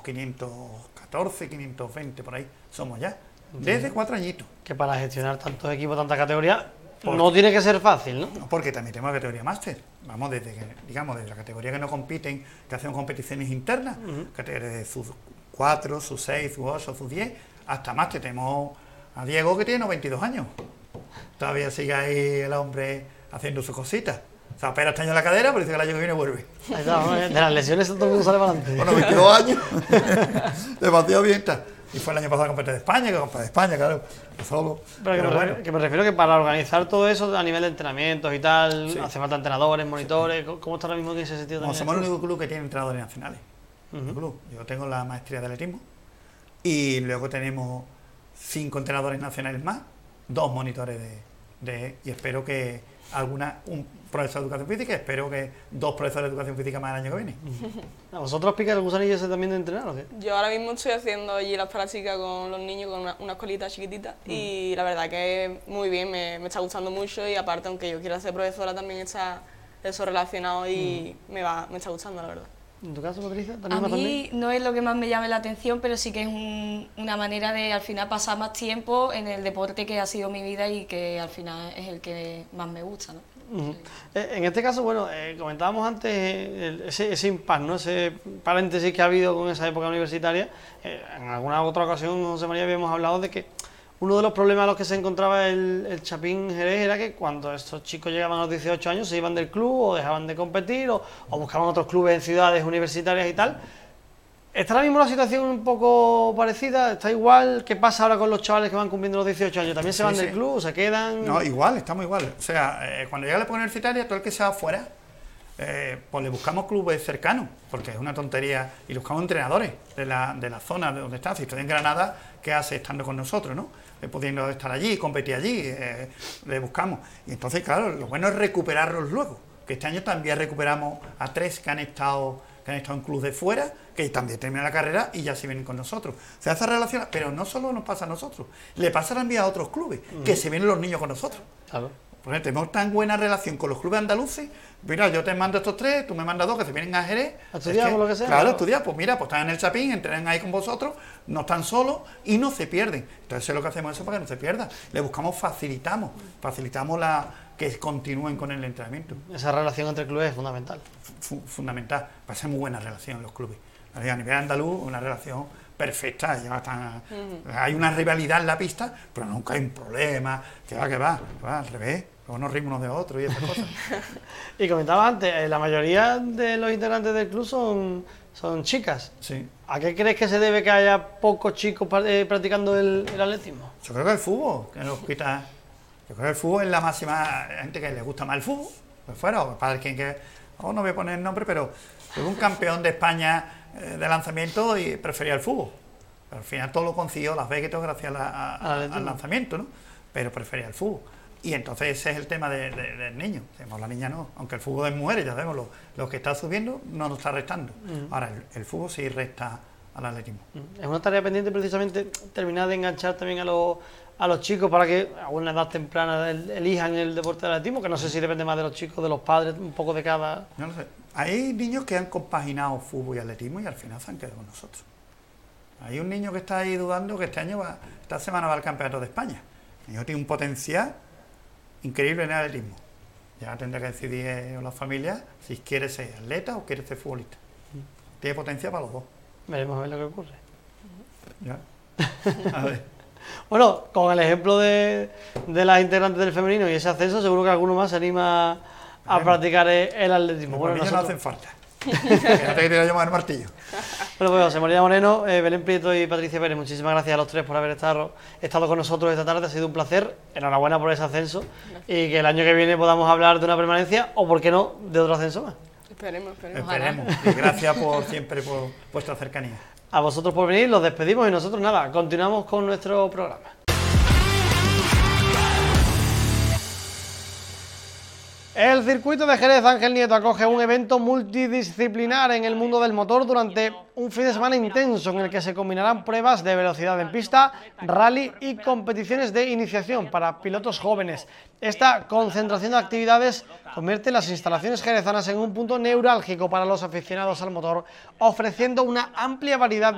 514, 520 por ahí, somos ya, desde 4 añitos. Que para gestionar tantos equipos, tantas categorías, no tiene que ser fácil, ¿no? Porque también tenemos la categoría máster, vamos, desde la categoría que no compiten, que hacemos competiciones internas, categoría de sus 4, sus 6, sus 8, sus 10, hasta máster. Tenemos a Diego que tiene 92 años, todavía sigue ahí el hombre haciendo sus cositas. O sea, opera este año la cadera, pero dice que el año que viene vuelve. Ahí está, de las lesiones todo el mundo sale para adelante. Bueno, 22 años, demasiado bien está. Y fue el año pasado a competir de España, que competir de España, claro, solo. Pero bueno, que me refiero que para organizar todo eso a nivel de entrenamientos y tal, sí, hace falta entrenadores, monitores. Sí. ¿Cómo está ahora mismo en ese sentido? Como somos el único club que tiene entrenadores nacionales. Yo tengo la maestría de atletismo y luego tenemos 5 entrenadores nacionales más, 2 monitores y espero que un profesor de educación física, espero que 2 profesores de educación física más el año que viene. ¿A vosotros pica el gusanillo ese también de entrenar o qué? Yo ahora mismo estoy haciendo allí las prácticas con los niños, con una escuelita chiquitita, y la verdad que muy bien, me está gustando mucho, y aparte, aunque yo quiera ser profesora, también está eso relacionado y me está gustando, la verdad. ¿En tu caso, Patricia? A mí no es lo que más me llama la atención, pero sí que es una manera de al final pasar más tiempo en el deporte que ha sido mi vida y que al final es el que más me gusta, ¿no? En este caso, bueno, comentábamos antes ese impasse, ¿no? Ese paréntesis que ha habido con esa época universitaria. En alguna otra ocasión, José María, habíamos hablado de que uno de los problemas a los que se encontraba el Chapín Jerez era que cuando estos chicos llegaban a los 18 años se iban del club o dejaban de competir o buscaban otros clubes en ciudades universitarias y tal. ¿Está ahora mismo la situación un poco parecida? ¿Está igual? ¿Qué pasa ahora con los chavales que van cumpliendo los 18 años? ¿También se van del club? ¿Se quedan? No, igual, estamos igual. O sea, cuando llega la época universitaria, todo el que sea afuera, pues le buscamos clubes cercanos, porque es una tontería, y le buscamos entrenadores de la zona de donde está. Si estoy en Granada, ¿qué hace estando con nosotros, no? Pudiendo estar allí, competir allí, le buscamos. Y entonces, claro, lo bueno es recuperarlos luego, que este año también recuperamos a 3 que han estado en clubes de fuera, que también terminan la carrera y ya se vienen con nosotros. Se hace relación, pero no solo nos pasa a nosotros, le pasa también a otros clubes, que se vienen los niños con nosotros. Claro. Por ejemplo, tenemos tan buena relación con los clubes andaluces. Mira, yo te mando estos 3, tú me mandas 2 que se vienen a Jerez. ¿A estudiar o lo que sea? Claro, estudiar. Pues mira, pues están en el Chapín, entrenan ahí con vosotros, no están solos y no se pierden. Entonces, lo que hacemos es eso para que no se pierdan. Le buscamos, facilitamos que continúen con el entrenamiento. Esa relación entre clubes es fundamental. Fundamental. Pasa muy buena relación en los clubes. A nivel andaluz, una relación perfecta. Hay una rivalidad en la pista, pero nunca hay un problema. Que va, al revés. Luego nos rimos unos de otros y esas cosas. Y comentabas antes, la mayoría de los integrantes del club son chicas. Sí. ¿A qué crees que se debe que haya pocos chicos practicando el atletismo? Yo creo que el fútbol, que nos quita. Yo creo que el fútbol es la máxima. Gente que le gusta más el fútbol, pues fuera, o para quien que. No voy a poner el nombre, pero soy un campeón de España de lanzamiento y prefería el fútbol. Pero al final todo lo consiguió Las Vegas y todo gracias al lanzamiento, ¿no? Pero prefería el fútbol. Y entonces ese es el tema del niño. Digamos, la niña no, aunque el fútbol es mujeres, ya sabemos, lo que está subiendo no nos está restando. Ahora, el fútbol sí resta al atletismo. Es una tarea pendiente precisamente terminar de enganchar también a los chicos para que a una edad temprana elijan el deporte del atletismo, que no sé si depende más de los chicos, de los padres, un poco de cada. No lo sé. Hay niños que han compaginado fútbol y atletismo y al final se han quedado con nosotros. Hay un niño que está ahí dudando que esta semana va al Campeonato de España. El niño tiene un potencial increíble en el atletismo. Ya tendrá que decidir la familia si quiere ser atleta o quiere ser futbolista. Tiene potencial para los dos. Veremos a ver lo que ocurre. Ya. A ver. Bueno, con el ejemplo de las integrantes del femenino y ese ascenso, seguro que alguno más se anima a practicar el atletismo. Bueno, nosotros no hacen falta. Fíjate que te voy a llamar el martillo. Bueno, pues José María Moreno, Belén Prieto y Patricia Pérez, muchísimas gracias a los 3 por haber estado con nosotros esta tarde. Ha sido un placer. Enhorabuena por ese ascenso. Gracias. Y que el año que viene podamos hablar de una permanencia o, por qué no, de otro ascenso más. Esperemos. Y gracias siempre por vuestra cercanía. A vosotros por venir, los despedimos y nosotros nada, continuamos con nuestro programa. El circuito de Jerez Ángel Nieto acoge un evento multidisciplinar en el mundo del motor durante un fin de semana intenso en el que se combinarán pruebas de velocidad en pista, rally y competiciones de iniciación para pilotos jóvenes. Esta concentración de actividades convierte las instalaciones jerezanas en un punto neurálgico para los aficionados al motor, ofreciendo una amplia variedad